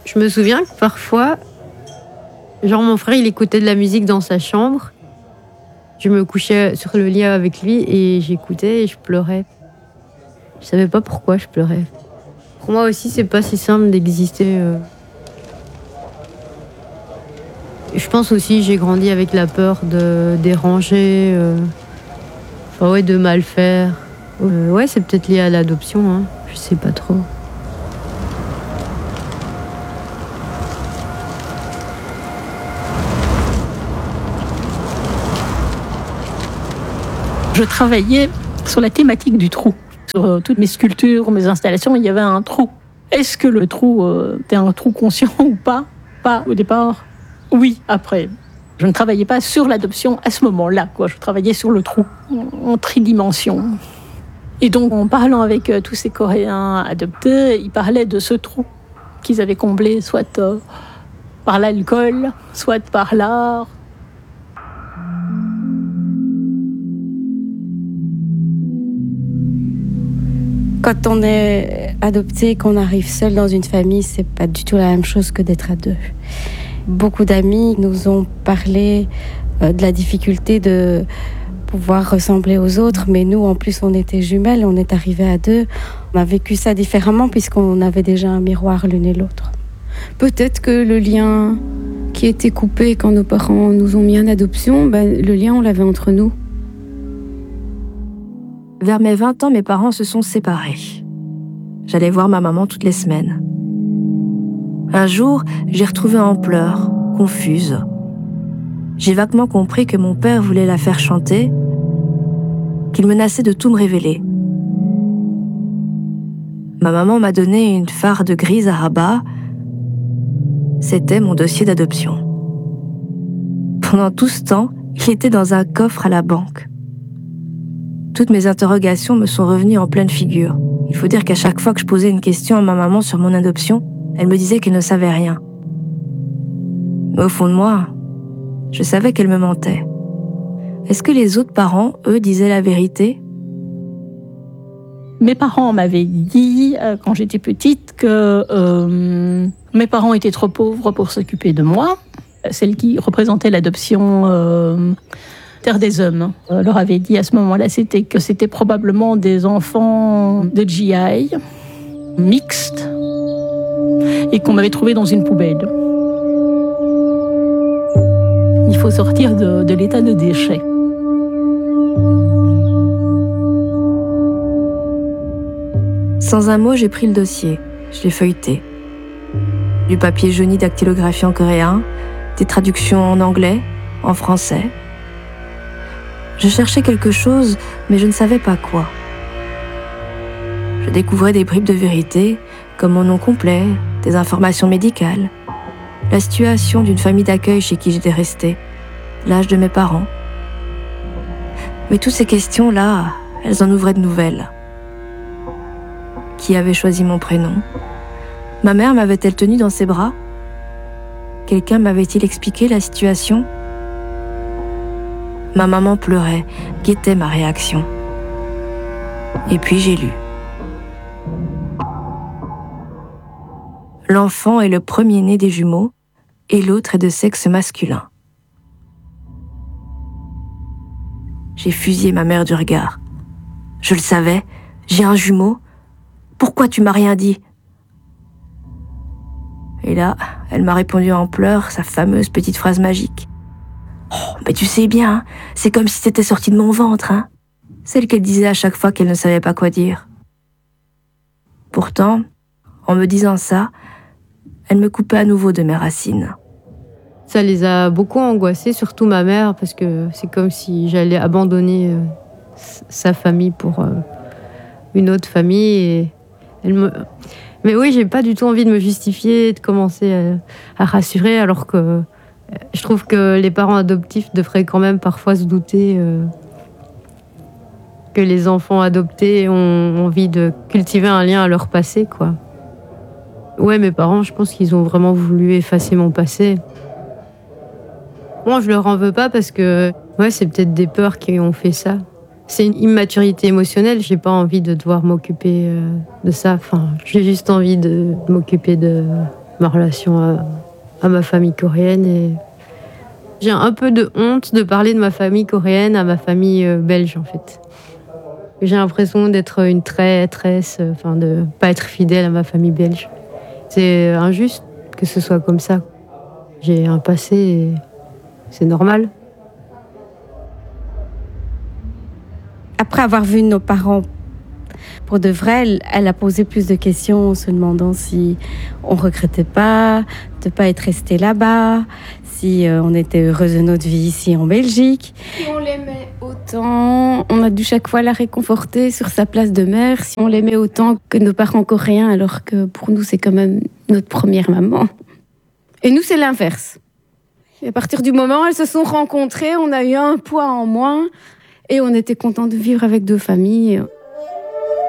Je me souviens que parfois, genre mon frère, il écoutait de la musique dans sa chambre. Je me couchais sur le lit avec lui et j'écoutais et je pleurais. Je savais pas pourquoi je pleurais. Pour moi aussi, c'est pas si simple d'exister. Je pense aussi j'ai grandi avec la peur de déranger, de mal faire. Ouais, c'est peut-être lié à l'adoption, hein. Je sais pas trop. Je travaillais sur la thématique du trou. Sur toutes mes sculptures, mes installations, il y avait un trou. Est-ce que le trou était un trou conscient ou pas? Pas au départ. Oui, après. Je ne travaillais pas sur l'adoption à ce moment-là, quoi. Je travaillais sur le trou, en tridimension. Et donc, en parlant avec tous ces Coréens adoptés, ils parlaient de ce trou qu'ils avaient comblé, soit par l'alcool, soit par l'art. Quand on est adopté, qu'on arrive seul dans une famille, c'est pas du tout la même chose que d'être à deux. Beaucoup d'amis nous ont parlé de la difficulté de pouvoir ressembler aux autres, mais nous, en plus, on était jumelles, on est arrivés à deux. On a vécu ça différemment puisqu'on avait déjà un miroir l'une et l'autre. Peut-être que le lien qui était coupé quand nos parents nous ont mis en adoption, le lien, on l'avait entre nous. Vers mes 20 ans, mes parents se sont séparés. J'allais voir ma maman toutes les semaines. Un jour, j'ai retrouvé en pleurs, confuse. J'ai vaguement compris que mon père voulait la faire chanter, qu'il menaçait de tout me révéler. Ma maman m'a donné une farde grise à rabat. C'était mon dossier d'adoption. Pendant tout ce temps, il était dans un coffre à la banque. Toutes mes interrogations me sont revenues en pleine figure. Il faut dire qu'à chaque fois que je posais une question à ma maman sur mon adoption, elle me disait qu'elle ne savait rien. Mais au fond de moi, je savais qu'elle me mentait. Est-ce que les autres parents, eux, disaient la vérité ? Mes parents m'avaient dit, quand j'étais petite, que mes parents étaient trop pauvres pour s'occuper de moi. Celle qui représentait l'adoption Terre des Hommes leur avait dit à ce moment-là que c'était probablement des enfants de GI, mixtes, et qu'on m'avait trouvé dans une poubelle. Il faut sortir de l'état de déchet. Sans un mot, j'ai pris le dossier. Je l'ai feuilleté. Du papier jauni dactylographie en coréen, des traductions en anglais, en français. Je cherchais quelque chose, mais je ne savais pas quoi. Je découvrais des bribes de vérité, comme mon nom complet, des informations médicales, la situation d'une famille d'accueil chez qui j'étais restée, l'âge de mes parents. Mais toutes ces questions-là, elles en ouvraient de nouvelles. Qui avait choisi mon prénom ? Ma mère m'avait-elle tenue dans ses bras ? Quelqu'un m'avait-il expliqué la situation ? Ma maman pleurait, guettait ma réaction. Et puis j'ai lu. L'enfant est le premier-né des jumeaux et l'autre est de sexe masculin. J'ai fusillé ma mère du regard. Je le savais, j'ai un jumeau. Pourquoi tu m'as rien dit ? Et là, elle m'a répondu en pleurs sa fameuse petite phrase magique. « Oh, mais tu sais bien, c'est comme si c'était sorti de mon ventre, hein !» Celle qu'elle disait à chaque fois qu'elle ne savait pas quoi dire. Pourtant, en me disant ça, elle me coupait à nouveau de mes racines. Ça les a beaucoup angoissés, surtout ma mère, parce que c'est comme si j'allais abandonner sa famille pour une autre famille. Et Mais oui, j'ai pas du tout envie de me justifier, de commencer à rassurer, alors que je trouve que les parents adoptifs devraient quand même parfois se douter que les enfants adoptés ont envie de cultiver un lien à leur passé, quoi. Ouais, mes parents, je pense qu'ils ont vraiment voulu effacer mon passé. Bon, je leur en veux pas parce que c'est peut-être des peurs qui ont fait ça. C'est une immaturité émotionnelle, j'ai pas envie de devoir m'occuper de ça. Enfin, j'ai juste envie de m'occuper de ma relation à ma famille coréenne. Et j'ai un peu de honte de parler de ma famille coréenne à ma famille belge, en fait. J'ai l'impression d'être une traîtresse, de pas être fidèle à ma famille belge. C'est injuste que ce soit comme ça. J'ai un passé et c'est normal. Après avoir vu nos parents pour de vrai, elle a posé plus de questions en se demandant si on regrettait pas de pas être resté là-bas, si on était heureuse de notre vie ici en Belgique. Si on l'aimait autant, on a dû chaque fois la réconforter sur sa place de mère. Si on l'aimait autant que nos parents coréens, alors que pour nous, c'est quand même notre première maman. Et nous, c'est l'inverse. Et à partir du moment où elles se sont rencontrées, on a eu un poids en moins et on était contents de vivre avec deux familles.